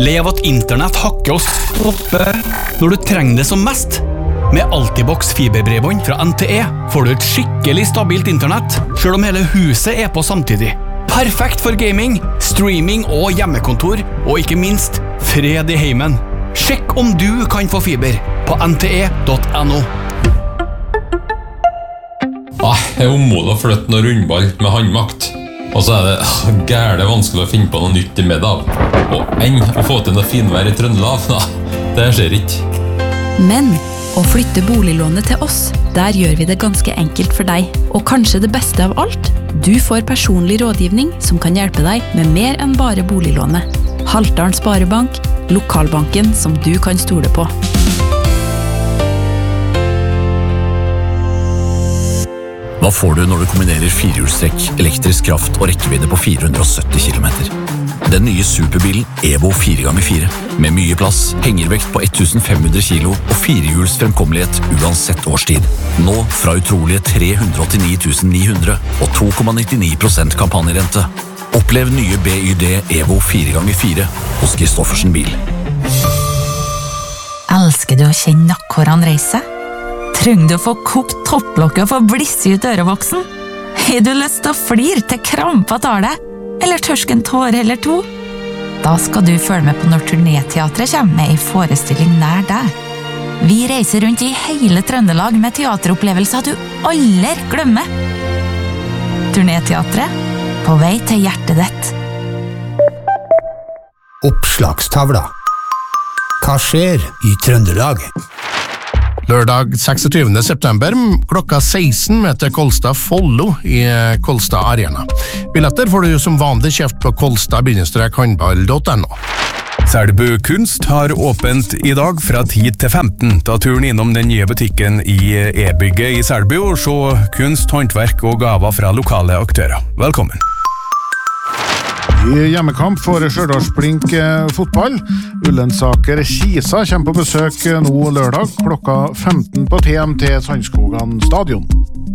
Lev at internett hakker oss oppe når du trenger det som mest. Med Altibox fiberbredbånd fra NTE får du et skikkelig stabilt internett, selv om hele huset er på samtidig. Perfekt for gaming, streaming og hjemmekontor, og ikke minst fred i heimen. Sjekk om du kan få fiber på nte.no. Jeg ommåler å flytte noe rundball med håndmakt. Og så det gærlig vanskelig å finne på noe nytt i middag. Og å få til noe finvær i Trøndelag, det skjer ikke. Men å flytte boliglånet til oss, der gjør vi det ganske enkelt for deg. Og kanskje det beste av alt, du får personlig rådgivning som kan hjelpe deg med mer enn bare boliglånet. Haltdalen Sparebank, lokalbanken som du kan stole på. Hva får du når du kombinerer firehjulstrekk, elektrisk kraft og rekkevidde på 470 km? Den nye superbilen Evo 4x4, med mye plass, hengervekt på 1500 kilo og firehjuls fremkommelighet uansett årstid. Nå fra utrolige 389 900 og 2,99% kampanjerente. Opplev nye BYD Evo 4x4 hos Kristoffersen Bil. Elsker du å kjenne nakkhårene reise? Trenger du å få kokt topplokket og få blisse ut ørevoksen? Har du lyst til å flire til krampa tar deg? Eller tørske en tåre eller to? Da skal du følge med på når Turnéteatret kommer med en forestilling nær deg. Vi reiser rundt i hele Trøndelag med teateropplevelser du aldri glemmer. Turnéteatret, på vei til hjertet ditt. Oppslagstavla. Hva skjer i Trøndelag? Lørdag 26. september klokka 16 møter Kolstad Follo i Kolstad Arena. Billetter får du som vanlig kjøpt på kolstad-handball.no. Selbu Kunst har åpent i dag fra 10 til 15. Ta turen innom den nye butikken i E-bygget i Selbu og se kunst, håndverk og gaver fra lokale aktører. Velkommen! I hjemmekamp for Stjørdals-Blink fotball. Ullensaker Kisa kommer på besøk nå lørdag klokka 15 på TMT Sandskogan stadion.